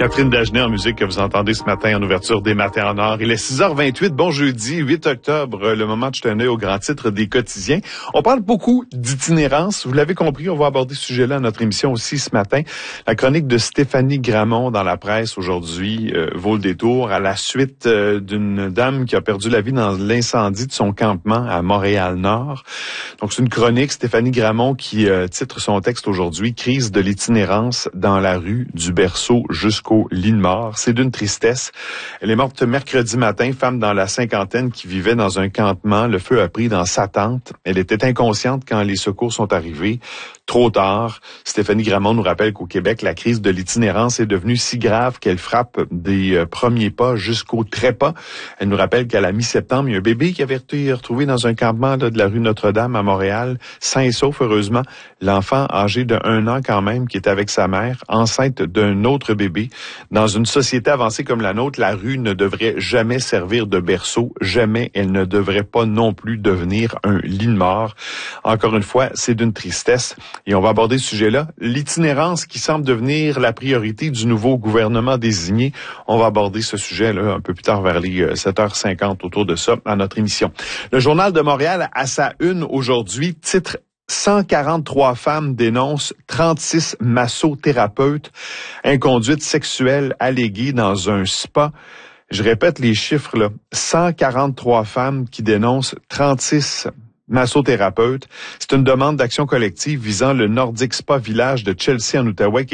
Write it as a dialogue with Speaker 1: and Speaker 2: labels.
Speaker 1: Catherine Dagenet en musique que vous entendez ce matin en ouverture des Matins en Or. Il est 6h28, bon jeudi, 8 octobre, le moment de jeter un œil au grand titre des quotidiens. On parle beaucoup d'itinérance. Vous l'avez compris, on va aborder ce sujet-là à notre émission aussi ce matin. La chronique de Stéphanie Gramont dans la presse aujourd'hui vaut le détour à la suite d'une dame qui a perdu la vie dans l'incendie de son campement à Montréal-Nord. Donc c'est une chronique, Stéphanie Gramont, qui titre son texte aujourd'hui « Crise de l'itinérance dans la rue du berceau jusqu'au lit de mort ». C'est d'une tristesse. Elle est morte mercredi matin, femme dans la cinquantaine qui vivait dans un campement. Le feu a pris dans sa tente. Elle était inconsciente quand les secours sont arrivés. Trop tard. Stéphanie Gramont nous rappelle qu'au Québec, la crise de l'itinérance est devenue si grave qu'elle frappe des premiers pas jusqu'au trépas. Elle nous rappelle qu'à la mi-septembre, il y a un bébé qui avait été retrouvé dans un campement de la rue Notre-Dame à Montréal, sain et sauf, heureusement. L'enfant âgé de 1 an quand même, qui était avec sa mère, enceinte d'un autre bébé. Dans une société avancée comme la nôtre, la rue ne devrait jamais servir de berceau. Jamais elle ne devrait pas non plus devenir un lit de mort. Encore une fois, c'est d'une tristesse. Et on va aborder ce sujet-là. L'itinérance qui semble devenir la priorité du nouveau gouvernement désigné. On va aborder ce sujet-là un peu plus tard vers les 7h50 autour de ça à notre émission. Le Journal de Montréal, à sa une aujourd'hui, titre 143 femmes dénoncent 36 massothérapeutes, inconduite sexuelle alléguée dans un spa. Je répète les chiffres, là. 143 femmes qui dénoncent 36 massothérapeutes. C'est une demande d'action collective visant le Nordic Spa Village de Chelsea en Outaouais